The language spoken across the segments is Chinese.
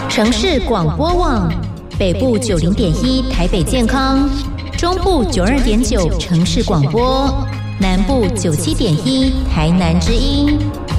城市广播网，北部90.1台北健康，中部92.9城市广播，南部97.1台南之音。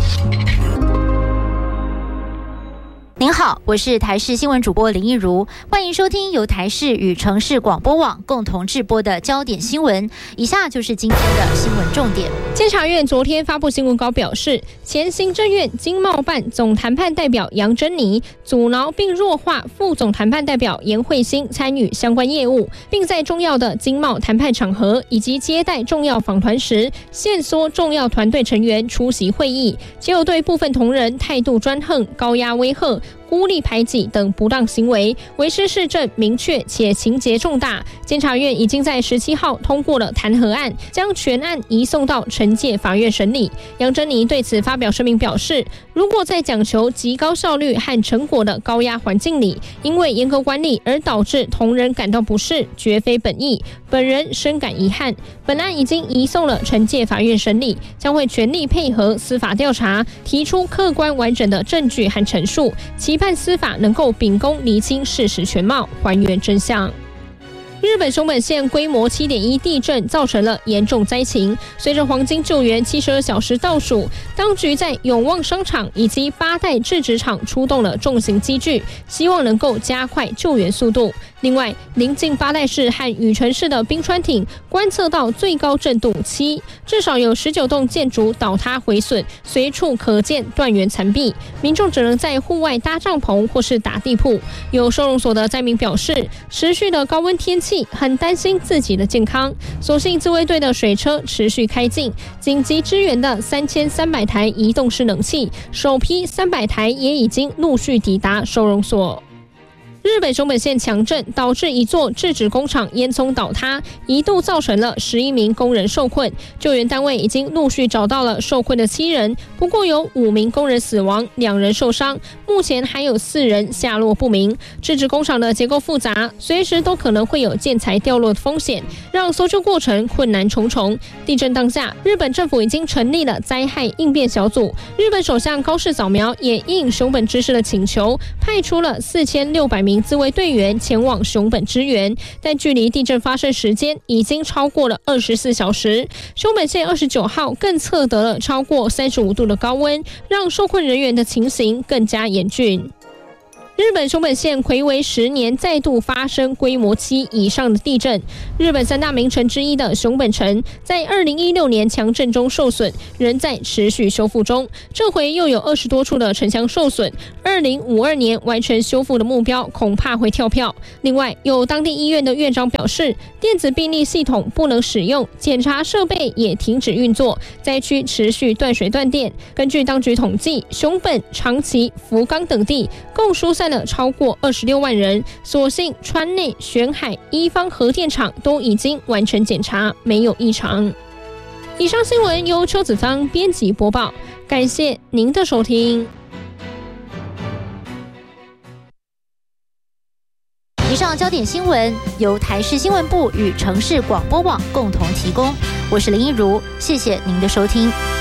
您好，我是台视新闻主播林一如，欢迎收听由台视与城市广播网共同制播的焦点新闻。以下就是今天的新闻重点。 监察院昨天发布新闻稿表示，前行政院经贸办总谈判代表杨珍妮阻挠并弱化副总谈判代表严慧欣参与相关业务，并在重要的经贸谈判场合以及接待重要访团时限缩重要团队成员出席会议，且有对部分同仁态度专横、高压威吓、孤立排挤等不当行为，为失事证明确且情节重大。监察院已经在17号通过了弹劾案，将全案移送到惩戒法院审理。杨珍妮对此发表声明表示，如果在讲求极高效率和成果的高压环境里，因为严格管理而导致同仁感到不适，绝非本意，本人深感遗憾。本案已经移送了惩戒法院审理，将会全力配合司法调查，提出客观完整的证据和陈述，期盼司法能够秉公厘清事实全貌，还原真相。日本熊本县规模7.1地震造成了严重灾情，随着黄金救援72小时倒数，当局在永旺商场以及8代制纸厂出动了重型机具，希望能够加快救援速度。另外，临近8代市和宇城市的冰川町观测到最高震度7，至少有19栋建筑倒塌毁损，随处可见断垣残壁，民众只能在户外搭帐篷或是打地铺。有收容所的灾民表示，持续的高温天气很担心自己的健康，所幸自卫队的水车持续开进，紧急支援的3300台移动式冷气，首批300台也已经陆续抵达收容所。日本熊本县强震导致一座制纸工厂烟囱倒塌，一度造成了11名工人受困。救援单位已经陆续找到了受困的7人，不过有5名工人死亡，2人受伤，目前还有4人下落不明。制纸工厂的结构复杂，随时都可能会有建材掉落的风险，让搜救过程困难重重。地震当下，日本政府已经成立了灾害应变小组，日本首相高市早苗也应熊本知事的请求，派出了4600名自卫队员前往熊本支援，但距离地震发生时间已经超过了24小时。熊本县29号更测得了超过35度的高温，让受困人员的情形更加严峻。日本熊本县睽违10年再度发生规模7以上的地震。日本3大名城之一的熊本城在2016年强震中受损，仍在持续修复中。这回又有20多处的城墙受损，2052年完成修复的目标恐怕会跳票。另外，有当地医院的院长表示，电子病历系统不能使用，检查设备也停止运作，灾区持续断水断电。根据当局统计，熊本、长崎、福冈等地共疏散了超过26万人，所幸川内、玄海、伊方核电厂都已经完成检查，没有异常。以上新闻由邱子芳编辑播报，感谢您的收听。 以上焦点新闻由台视新闻部与城市广播网共同提供，我是林一如，谢谢您的收听。